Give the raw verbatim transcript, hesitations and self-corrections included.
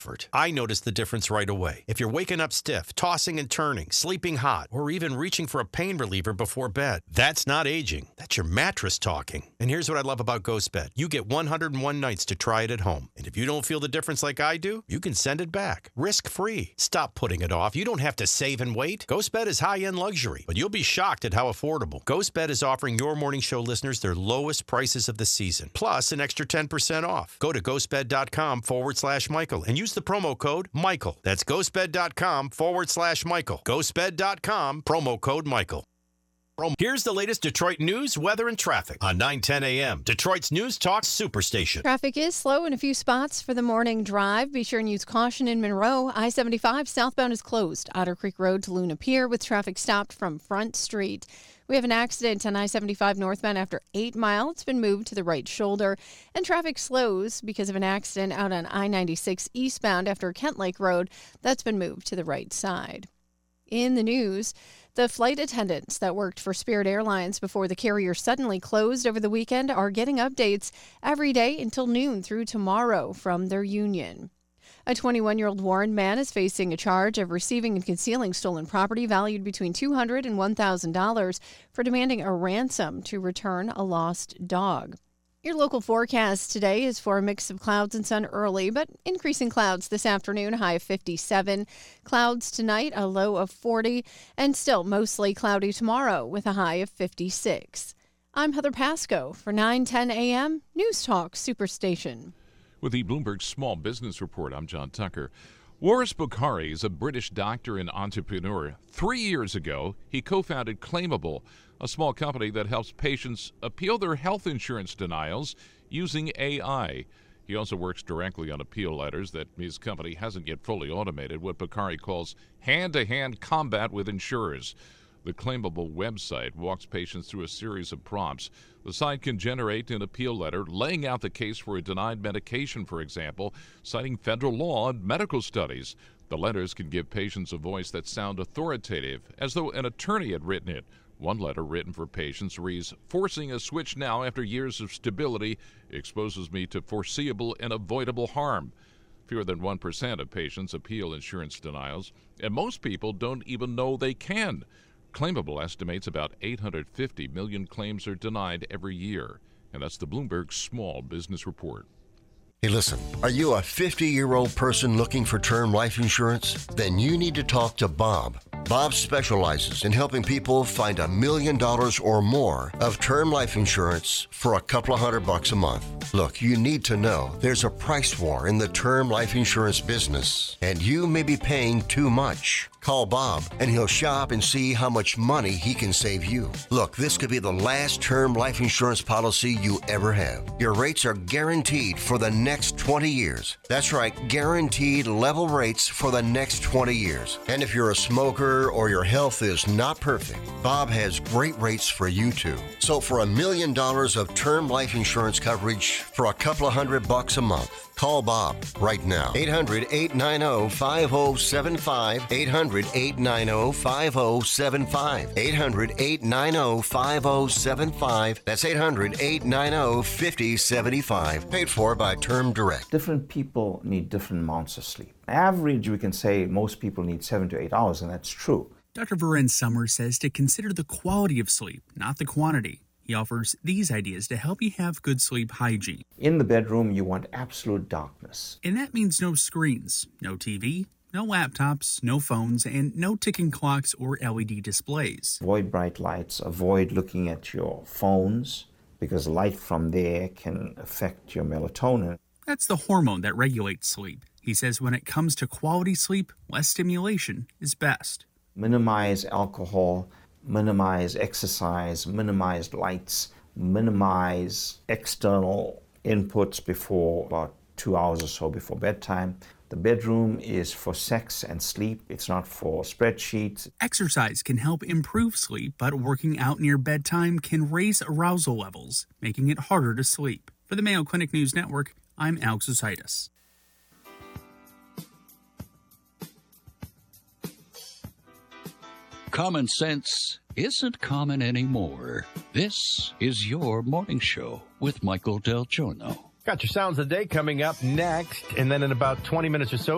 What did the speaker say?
I noticed the difference right away. If you're waking up stiff, tossing and turning, sleeping hot, or even reaching for a pain reliever before bed, that's not aging. That's your mattress talking. And here's what I love about GhostBed. You get one hundred one nights to try it at home. And if you don't feel the difference like I do, you can send it back. Risk-free. Stop putting it off. You don't have to save and wait. GhostBed is high-end luxury, but you'll be shocked at how affordable. GhostBed is offering your morning show listeners their lowest prices of the season, plus an extra ten percent off. Go to ghostbed.com forward slash Michael and use the promo code Michael. That's ghostbed.com forward slash Michael. Ghostbed.com, promo code Michael. Here's the latest Detroit news, weather, and traffic on nine ten a.m. Detroit's News Talk Superstation. Traffic is slow in a few spots for the morning drive. Be sure and use caution in Monroe. I seventy-five southbound is closed. Otter Creek Road to Luna Pier with traffic stopped from Front Street. We have an accident on I seventy-five northbound after eight mile. It's been moved to the right shoulder. And traffic slows because of an accident out on I ninety-six eastbound after Kent Lake Road. That's been moved to the right side. In the news, the flight attendants that worked for Spirit Airlines before the carrier suddenly closed over the weekend are getting updates every day until noon through tomorrow from their union. A twenty-one-year-old Warren man is facing a charge of receiving and concealing stolen property valued between two hundred dollars and one thousand dollars for demanding a ransom to return a lost dog. Your local forecast today is for a mix of clouds and sun early, but increasing clouds this afternoon, high of fifty-seven. Clouds tonight, a low of forty, and still mostly cloudy tomorrow with a high of fifty-six. I'm Heather Pasco for nine ten a.m. News Talk Superstation. With the Bloomberg Small Business Report, I'm John Tucker. Waris Bukhari is a British doctor and entrepreneur. Three years ago, he co-founded Claimable, a small company that helps patients appeal their health insurance denials using A I. He also works directly on appeal letters that his company hasn't yet fully automated, what Bukhari calls hand-to-hand combat with insurers. The Claimable website walks patients through a series of prompts. The site can generate an appeal letter laying out the case for a denied medication, for example, citing federal law and medical studies. The letters can give patients a voice that sounds authoritative, as though an attorney had written it. One letter written for patients reads, "Forcing a switch now after years of stability exposes me to foreseeable and avoidable harm." Fewer than one percent of patients appeal insurance denials, and most people don't even know they can. Claimable estimates about eight hundred fifty million claims are denied every year. And that's the Bloomberg Small Business Report. Hey, listen, are you a fifty-year-old person looking for term life insurance? Then you need to talk to Bob. Bob specializes in helping people find a million dollars or more of term life insurance for a couple of hundred bucks a month. Look, you need to know there's a price war in the term life insurance business, and you may be paying too much. Call Bob, and he'll shop and see how much money he can save you. Look, this could be the last term life insurance policy you ever have. Your rates are guaranteed for the next twenty years. That's right, guaranteed level rates for the next twenty years. And if you're a smoker or your health is not perfect, Bob has great rates for you too. So for a million dollars of term life insurance coverage for a couple of hundred bucks a month, call Bob right now. eight hundred, eight nine zero, five zero seven five. eight hundred, eight nine zero, five zero seven five. eight hundred, eight nine zero, five zero seven five. That's eight hundred, eight nine zero, five zero seven five. Paid for by Term Direct. Different people need different amounts of sleep. Average, we can say most people need seven to eight hours, and that's true. Doctor Varen Summers says to consider the quality of sleep, not the quantity. He offers these ideas to help you have good sleep hygiene. In the bedroom, you want absolute darkness. And that means no screens, no T V, no laptops, no phones, and no ticking clocks or L E D displays. Avoid bright lights. Avoid looking at your phones, because light from there can affect your melatonin. That's the hormone that regulates sleep. He says when it comes to quality sleep, less stimulation is best. Minimize alcohol, minimize exercise, minimize lights, minimize external inputs before about two hours or so before bedtime. The bedroom is for sex and sleep. It's not for spreadsheets. Exercise can help improve sleep, but working out near bedtime can raise arousal levels, making it harder to sleep. For the Mayo Clinic News Network, I'm Alex Ositis. Common sense isn't common anymore. This is your morning show with Michael Del Giorno. Got your Sounds of the Day coming up next, and then in about twenty minutes or so,